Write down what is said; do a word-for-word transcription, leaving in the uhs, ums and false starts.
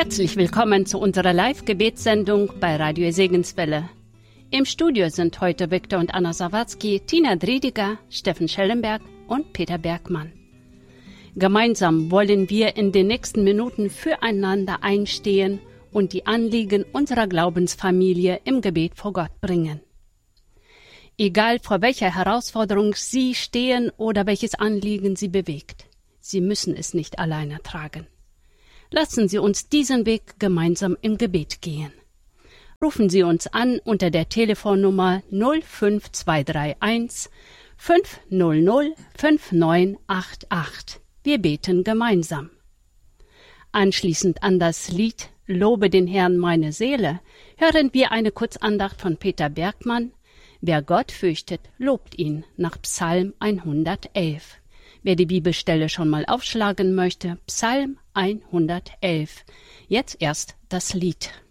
Herzlich willkommen zu unserer Live-Gebetssendung bei Radio Segenswelle. Im Studio sind heute Viktor und Anna Sawatzki, Tina Driediger, Steffen Schellenberg und Peter Bergmann. Gemeinsam wollen wir in den nächsten Minuten füreinander einstehen und die Anliegen unserer Glaubensfamilie im Gebet vor Gott bringen. Egal vor welcher Herausforderung Sie stehen oder welches Anliegen Sie bewegt, Sie müssen es nicht alleine tragen. Lassen Sie uns diesen Weg gemeinsam im Gebet gehen. Rufen Sie uns an unter der Telefonnummer null fünf zwei drei eins fünf null null fünf neun acht acht. Wir beten gemeinsam. Anschließend an das Lied Lobe den Herrn meine Seele hören wir eine Kurzandacht von Peter Bergmann. Wer Gott fürchtet, lobt ihn, nach Psalm hundertelf. Wer die Bibelstelle schon mal aufschlagen möchte, Psalm hundertelf. Jetzt erst das Lied.